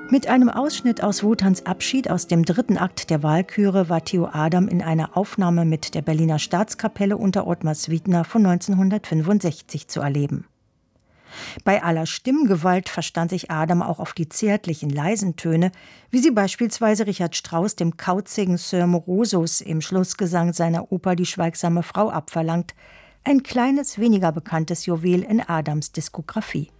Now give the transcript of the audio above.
Mit einem Ausschnitt aus Wotans Abschied aus dem 3. Akt der Walküre war Theo Adam in einer Aufnahme mit der Berliner Staatskapelle unter Ottmar Swietner von 1965 zu erleben. Bei aller Stimmgewalt verstand sich Adam auch auf die zärtlichen, leisen Töne, wie sie beispielsweise Richard Strauss dem kauzigen Sir Morosus im Schlussgesang seiner Oper Die schweigsame Frau abverlangt, ein kleines, weniger bekanntes Juwel in Adams Diskografie.